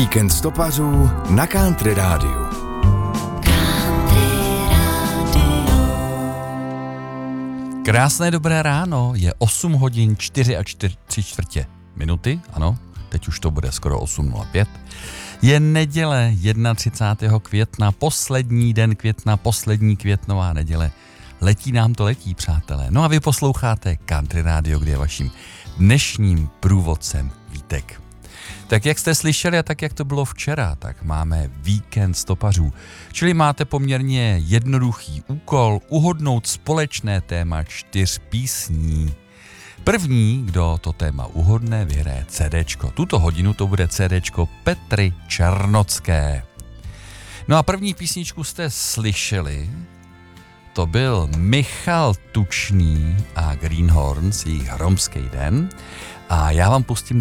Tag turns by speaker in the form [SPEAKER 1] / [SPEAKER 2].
[SPEAKER 1] Víkend stopařů na Country Rádiu.
[SPEAKER 2] Krásné dobré ráno, je 8 hodin 4 minuty, ano, teď už to bude skoro 8:05. Je neděle 31. května, poslední den května, poslední květnová neděle. Letí nám to letí, přátelé. No a vy posloucháte Country Radio, kde je vaším dnešním průvodcem Vítek. Tak jak jste slyšeli a tak jak to bylo včera, tak máme víkend stopařů. Čili máte poměrně jednoduchý úkol uhodnout společné téma 4 písní. První, kdo to téma uhodne, vyhraje CDčko. Tuto hodinu to bude CDčko Petry Černocké. No a první písničku jste slyšeli, to byl Michal Tučný a Greenhorns, jejich Hromský den. A já vám pustím